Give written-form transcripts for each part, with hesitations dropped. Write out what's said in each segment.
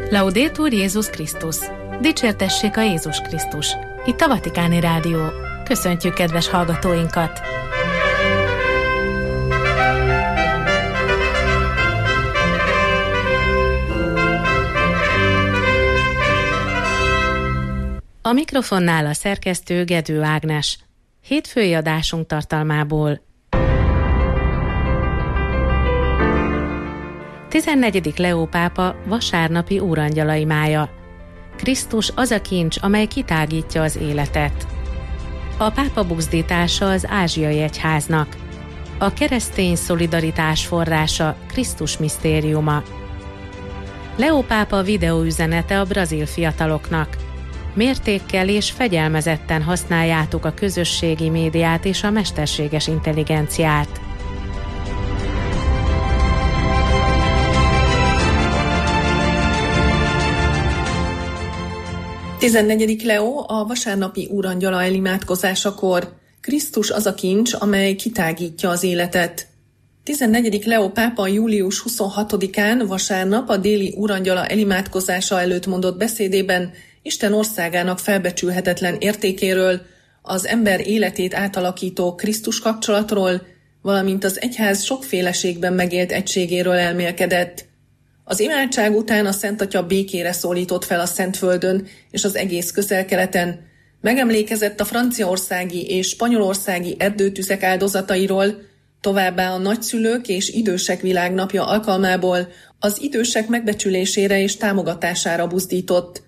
Laudetur Jézus Krisztus! Dicsértessék a Jézus Krisztus! Itt a Vatikáni Rádió. Köszöntjük kedves hallgatóinkat! A mikrofonnál a szerkesztő Gedő Ágnes. Hétfői adásunk tartalmából. 14. Leó pápa vasárnapi úrangyalai mája. Krisztus az a kincs, amely kitágítja az életet. A pápa buzdítása az ázsiai egyháznak. A keresztény szolidaritás forrása Krisztus misztériuma. Leó pápa videóüzenete a brazil fiataloknak. Mértékkel és fegyelmezetten használjátok a közösségi médiát és a mesterséges intelligenciát. Tizenegyedik Leó a vasárnapi úrangyala elimádkozásakor. Krisztus az a kincs, amely kitágítja az életet. 14. Leó pápa július 26-án vasárnap a déli úrangyala elimádkozása előtt mondott beszédében Isten országának felbecsülhetetlen értékéről, az ember életét átalakító Krisztus kapcsolatról, valamint az egyház sokféleségben megélt egységéről elmélkedett. Az imádság után a Szent Atya békére szólított fel a Szentföldön és az egész Közel-Keleten, megemlékezett a franciaországi és spanyolországi erdőtüzek áldozatairól, továbbá a nagyszülők és idősek világnapja alkalmából az idősek megbecsülésére és támogatására buzdított.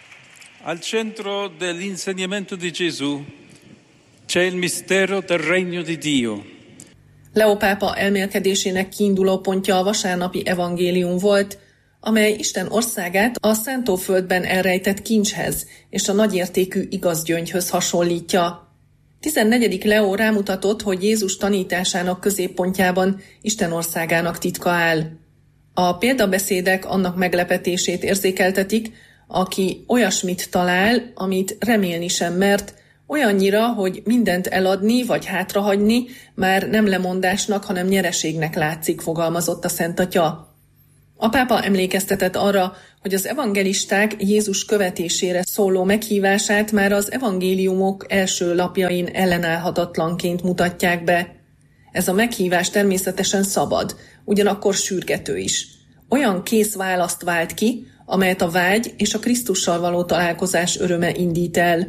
Al centro dell'insegnamento di Gesù c'è il mistero del regno di Dio. Leó pápa elmélkedésének kiinduló pontja a vasárnapi evangélium volt, amely Isten országát a szántóföldben elrejtett kincshez és a nagyértékű igazgyöngyhöz hasonlítja. 14. Leó rámutatott, hogy Jézus tanításának középpontjában Isten országának titka áll. A példabeszédek annak meglepetését érzékeltetik, aki olyasmit talál, amit remélni sem mert, olyannyira, hogy mindent eladni vagy hátrahagyni már nem lemondásnak, hanem nyereségnek látszik, fogalmazott a Szent Atya. A pápa emlékeztetett arra, hogy az evangelisták Jézus követésére szóló meghívását már az evangéliumok első lapjain ellenállhatatlanként mutatják be. Ez a meghívás természetesen szabad, ugyanakkor sürgető is. Olyan kész választ vált ki, amelyet a vágy és a Krisztussal való találkozás öröme indít el.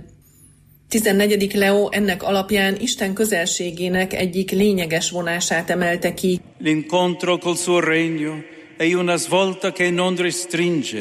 14. Leó ennek alapján Isten közelségének egyik lényeges vonását emelte ki. L'incontro col suo regno è una svolta che non restringe,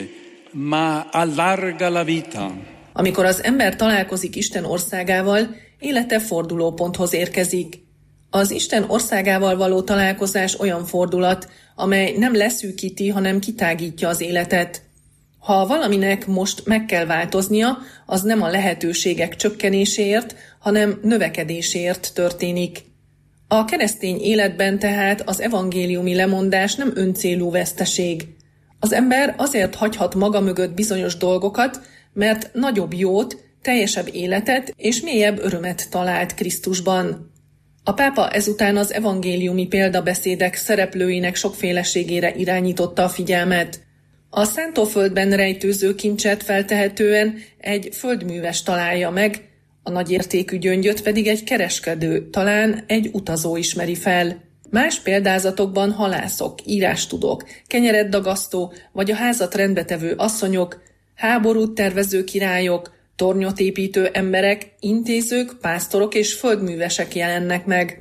ma allarga la vita. Amikor az ember találkozik Isten országával, élete fordulóponthoz érkezik. Az Isten országával való találkozás olyan fordulat, amely nem leszűkíti, hanem kitágítja az életet. Ha valaminek most meg kell változnia, az nem a lehetőségek csökkenéséért, hanem növekedéséért történik. A keresztény életben tehát az evangéliumi lemondás nem öncélú veszteség. Az ember azért hagyhat maga mögött bizonyos dolgokat, mert nagyobb jót, teljesebb életet és mélyebb örömet talált Krisztusban. A pápa ezután az evangéliumi példabeszédek szereplőinek sokféleségére irányította a figyelmet. A szántóföldben rejtőző kincset feltehetően egy földműves találja meg, a nagyértékű gyöngyöt pedig egy kereskedő, talán egy utazó ismeri fel. Más példázatokban halászok, írástudók, kenyeret dagasztó vagy a házat rendbetevő asszonyok, háborút tervező királyok, tornyot építő emberek, intézők, pásztorok és földművesek jelennek meg.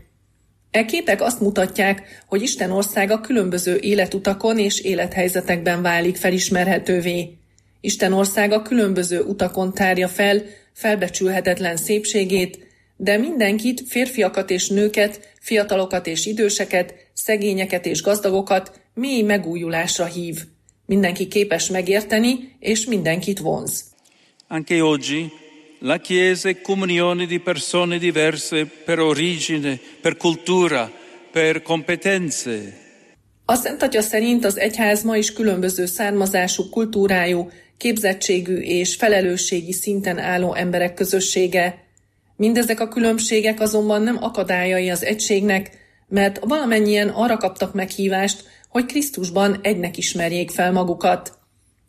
E képek azt mutatják, hogy Isten országa különböző életutakon és élethelyzetekben válik felismerhetővé. Isten országa különböző utakon tárja fel felbecsülhetetlen szépségét, de mindenkit, férfiakat és nőket, fiatalokat és időseket, szegényeket és gazdagokat mély megújulásra hív. Mindenki képes megérteni, és mindenkit vonz. Anche oggi la Chiesa è comunione di persone diverse per origine, per cultura, per competenze. A Szent Atya szerint az egyház ma is különböző származású, kultúrájú, képzettségű és felelősségi szinten álló emberek közössége. Mindezek a különbségek azonban nem akadályai az egységnek, mert valamennyien arra kaptak meghívást, hogy Krisztusban egynek ismerjék fel magukat.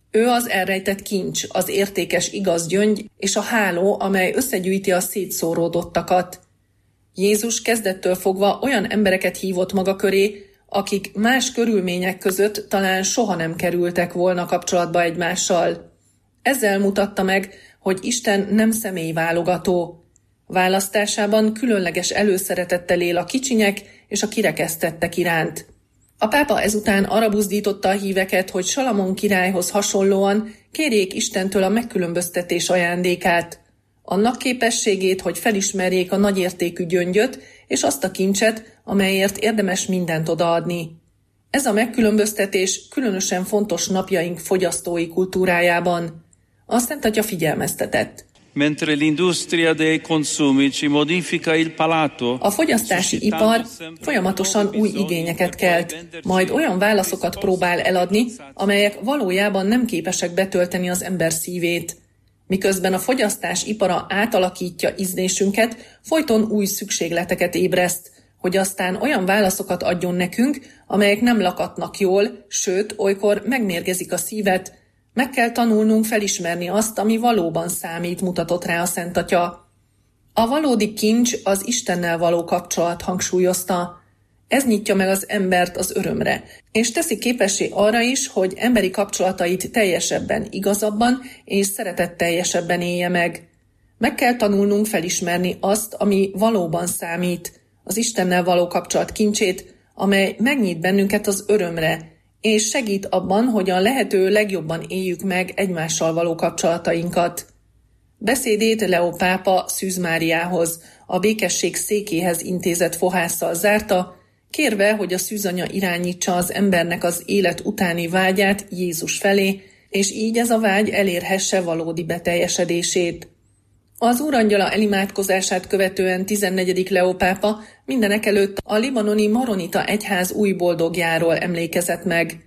Ő az elrejtett kincs, az értékes igaz gyöngy és a háló, amely összegyűjti a szétszóródottakat. Jézus kezdettől fogva olyan embereket hívott maga köré, akik más körülmények között talán soha nem kerültek volna kapcsolatba egymással. Ezzel mutatta meg, hogy Isten nem személyválogató. Választásában különleges előszeretettel él a kicsinyek és a kirekesztettek iránt. A pápa ezután arra buzdította a híveket, hogy Salamon királyhoz hasonlóan kérjék Istentől a megkülönböztetés ajándékát, annak képességét, hogy felismerjék a nagyértékű gyöngyöt és azt a kincset, amelyért érdemes mindent odaadni. Ez a megkülönböztetés különösen fontos napjaink fogyasztói kultúrájában. A Szent Atya figyelmeztetett. Mentre l'industria dei consumi ci modifica il palato. A fogyasztási ipar folyamatosan új igényeket kelt, majd olyan válaszokat próbál eladni, amelyek valójában nem képesek betölteni az ember szívét. Miközben a fogyasztás ipara átalakítja ízlésünket, folyton új szükségleteket ébreszt, hogy aztán olyan válaszokat adjon nekünk, amelyek nem lakatnak jól, sőt, olykor megmérgezik a szívet. Meg kell tanulnunk felismerni azt, ami valóban számít, mutatott rá a Szent Atya. A valódi kincs az Istennel való kapcsolat, hangsúlyozta. Ez nyitja meg az embert az örömre, és teszi képessé arra is, hogy emberi kapcsolatait teljesebben, igazabban és szeretetteljesebben élje meg. Meg kell tanulnunk felismerni azt, ami valóban számít, az Istennel való kapcsolat kincsét, amely megnyit bennünket az örömre, és segít abban, hogy a lehető legjobban éljük meg egymással való kapcsolatainkat. Beszédét Leó pápa Szűz Máriához, a békesség székéhez intézett fohásszal zárta, kérve, hogy a szűzanya irányítsa az embernek az élet utáni vágyát Jézus felé, és így ez a vágy elérhesse valódi beteljesedését. Az Úrangyala elimádkozását követően 14. Leó pápa mindenekelőtt a libanoni maronita egyház új boldogjáról emlékezett meg.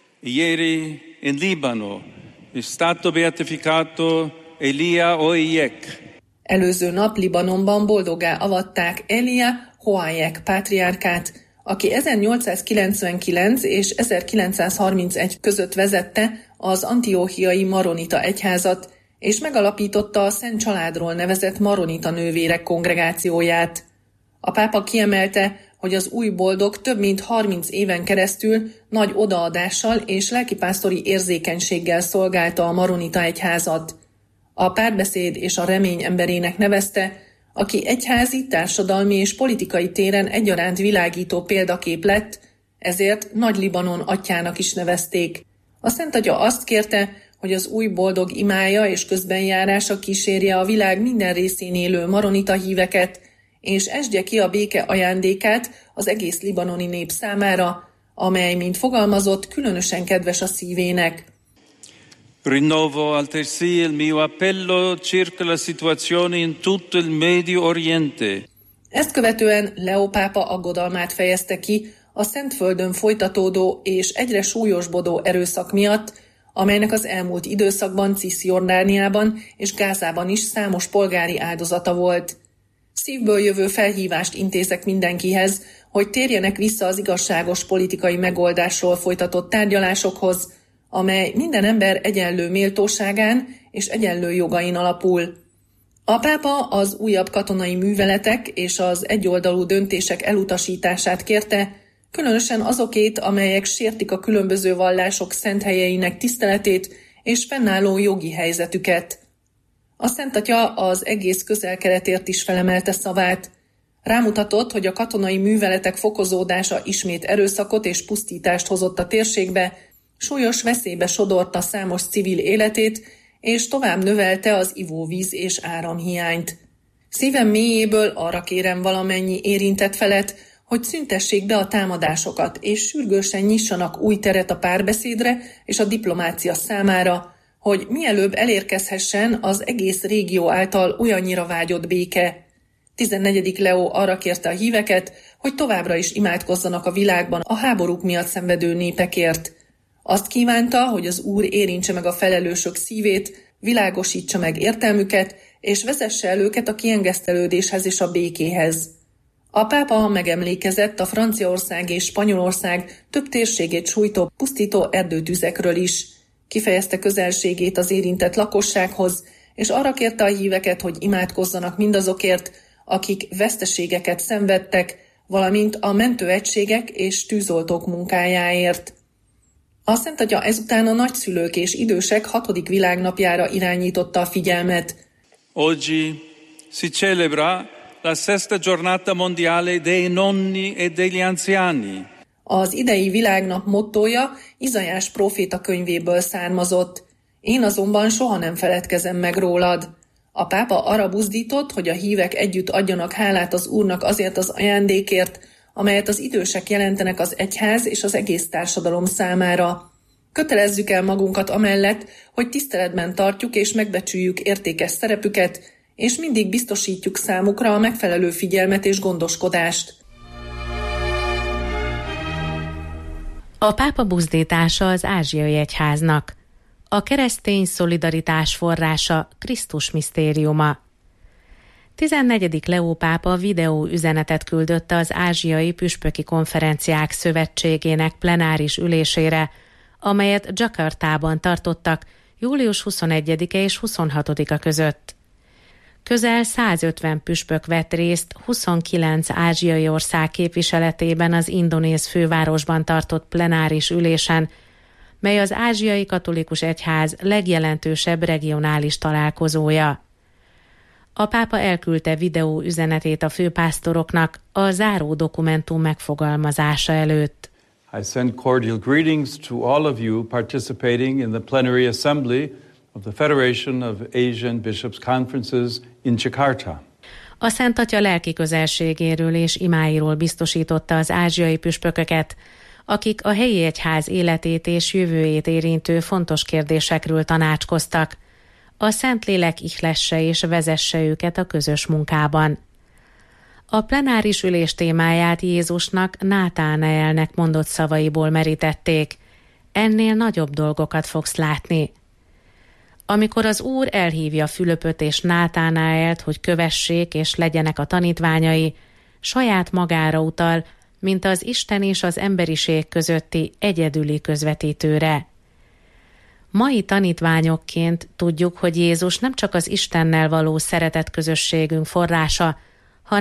Ieri in Libano è stato beatificato Elia Hoyek. Előző nap Libanonban boldoggá avatták Elia Hoyek pátriárkát, aki 1899 és 1931 között vezette az antióchiai maronita egyházat, és megalapította a Szent Családról nevezett maronita nővérek kongregációját. A pápa kiemelte, hogy az új boldog több mint 30 éven keresztül nagy odaadással és lelkipásztori érzékenységgel szolgálta a maronita egyházat. A párbeszéd és a remény emberének nevezte, aki egyházi, társadalmi és politikai téren egyaránt világító példakép lett, ezért Nagy Libanon atyának is nevezték. A Szent Atya azt kérte, hogy az új boldog imája és közbenjárása kísérje a világ minden részén élő maronita híveket, és esdje ki a béke ajándékát az egész libanoni nép számára, amely, mint fogalmazott, különösen kedves a szívének. Rinnovo altresì il mio appello circa la situazione in tutto il Medio Oriente. Ezt követően Leó pápa aggodalmát fejezte ki a Szentföldön folytatódó és egyre súlyosbodó erőszak miatt, amelynek az elmúlt időszakban Cisjordániában és Gázában is számos polgári áldozata volt. Szívből jövő felhívást intézek mindenkihez, hogy térjenek vissza az igazságos politikai megoldásról folytatott tárgyalásokhoz, amely minden ember egyenlő méltóságán és egyenlő jogain alapul. A pápa az újabb katonai műveletek és az egyoldalú döntések elutasítását kérte, különösen azokét, amelyek sértik a különböző vallások szent helyeinek tiszteletét és fennálló jogi helyzetüket. A Szent Atya az egész Közel-Keletért is felemelte szavát. Rámutatott, hogy a katonai műveletek fokozódása ismét erőszakot és pusztítást hozott a térségbe, súlyos veszélybe sodorta számos civil életét, és tovább növelte az ivóvíz és áramhiányt. Szívem mélyéből arra kérem valamennyi érintett felet, hogy szüntessék be a támadásokat, és sürgősen nyissanak új teret a párbeszédre és a diplomácia számára, hogy mielőbb elérkezhessen az egész régió által olyannyira vágyott béke. 14. Leó arra kérte a híveket, hogy továbbra is imádkozzanak a világban a háborúk miatt szenvedő népekért. Azt kívánta, hogy az Úr érintse meg a felelősök szívét, világosítsa meg értelmüket, és vezesse el őket a kiengesztelődéshez és a békéhez. A pápa megemlékezett a Franciaország és Spanyolország több térségét sújtó pusztító erdőtüzekről is. Kifejezte közelségét az érintett lakossághoz, és arra kérte a híveket, hogy imádkozzanak mindazokért, akik veszteségeket szenvedtek, valamint a mentőegységek és tűzoltók munkájáért. A Szent Atya ezután a nagyszülők és idősek 6. világnapjára irányította a figyelmet. Oggi si celebra la sesta giornata mondiale dei nonni e degli anziani. Az idei világnap mottója Izaiás próféta könyvéből származott. Én azonban soha nem feledkezem meg rólad. A pápa arra buzdított, hogy a hívek együtt adjanak hálát az Úrnak azért az ajándékért, amelyet az idősek jelentenek az egyház és az egész társadalom számára. Kötelezzük el magunkat amellett, hogy tiszteletben tartjuk és megbecsüljük értékes szerepüket, és mindig biztosítjuk számukra a megfelelő figyelmet és gondoskodást. A pápa buzdítása az ázsiai egyháznak. A keresztény szolidaritás forrása Krisztus misztériuma. 14. Leó pápa videó üzenetet küldött az Ázsiai Püspöki Konferenciák Szövetségének plenáris ülésére, amelyet Jakartában tartottak július 21-e és 26-a között. Közel 150 püspök vett részt 29 ázsiai ország képviseletében az indonéz fővárosban tartott plenáris ülésen, mely az Ázsiai Katolikus Egyház legjelentősebb regionális találkozója. A pápa elküldte videó üzenetét a főpásztoroknak a záró dokumentum megfogalmazása előtt. I send cordial greetings to all of you participating in the plenary assembly of the Federation of Asian Bishops' Conferences in Jakarta. A Szent Atya lelki közelségéről és imáiról biztosította az ázsiai püspököket, akik a helyi egyház életét és jövőjét érintő fontos kérdésekről tanácskoztak. A Szentlélek ihlesse és vezesse őket a közös munkában. A plenáris ülés témáját Jézusnak Nátánaelnek mondott szavaiból merítették. Ennél nagyobb dolgokat fogsz látni. Amikor az Úr elhívja Fülöpöt és Nátánaelt, hogy kövessék és legyenek a tanítványai, saját magára utal, mint az Isten és az emberiség közötti egyedüli közvetítőre. Mai tanítványokként tudjuk, hogy Jézus nem csak az Istennel való szeretet közösségünk forrása,